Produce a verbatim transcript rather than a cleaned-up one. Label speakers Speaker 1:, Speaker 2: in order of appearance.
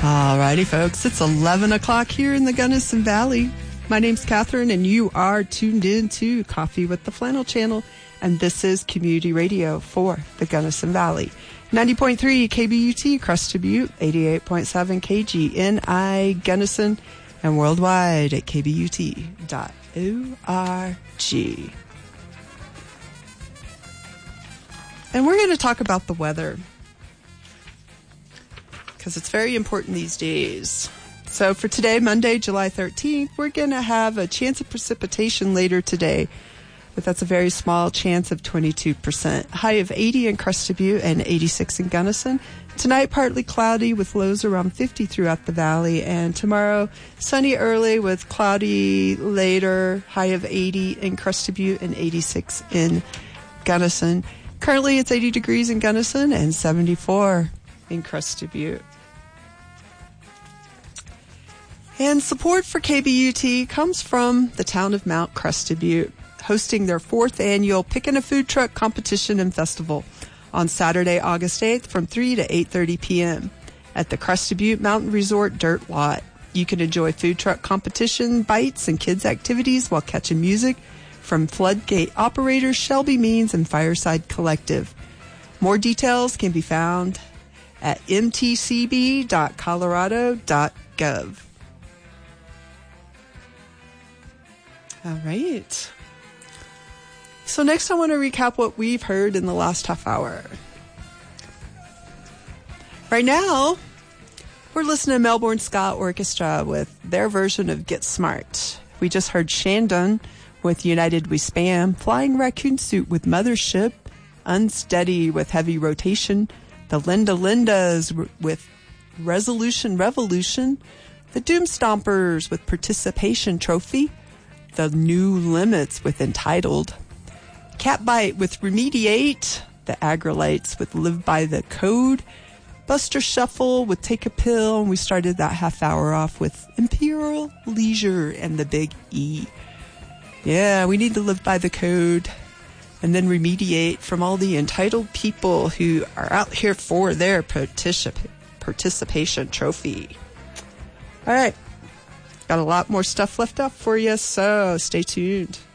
Speaker 1: Alrighty, folks, it's eleven o'clock here in the Gunnison Valley. My name's Catherine, and you are tuned in to Coffee with the Flannel Channel, and this is Community Radio for the Gunnison Valley. ninety point three K B U T, Crest Butte, eighty-eight point seven K G N I Gunnison, and worldwide at K B U T dot org. And we're going to talk about the weather, because it's very important these days. So for today, Monday, July thirteenth, we're going to have a chance of precipitation later today, but that's a very small chance of twenty-two percent. High of eighty in Crest Butte and eighty-six in Gunnison. Tonight, partly cloudy with lows around fifty throughout the valley. And tomorrow, sunny early with cloudy later. High of eighty in Crest Butte and eighty-six in Gunnison. Currently, it's eighty degrees in Gunnison and seventy-four in Crest Butte. And support for K B U T comes from the town of Mount Crest Butte, hosting their fourth annual Pickin' a Food Truck Competition and Festival on Saturday, August eighth from three to eight thirty p.m. at the Crest Butte Mountain Resort Dirt Lot. You can enjoy food truck competition, bites, and kids' activities while catching music from Floodgate operators Shelby Means and Fireside Collective. More details can be found at m t c b dot colorado dot gov. All right. So next I want to recap what we've heard in the last half hour. Right now, we're listening to Melbourne Ska Orchestra with their version of Get Smart. We just heard Shandon with United We Spam, Flying Raccoon Suit with Mothership, Unsteady with Heavy Rotation, the Linda Lindas with Resolution Revolution, the Doom Stompers with Participation Trophy, the New Limits with Entitled, Catbite with Remediate, the Agrolites with Live by the Code, Buster Shuffle with Take a Pill, and we started that half hour off with Imperial Leisure and the Big E. Yeah, we need to live by the code and then remediate from all the entitled people who are out here for their particip- participation trophy. All right. Got a lot more stuff left up for you, so stay tuned.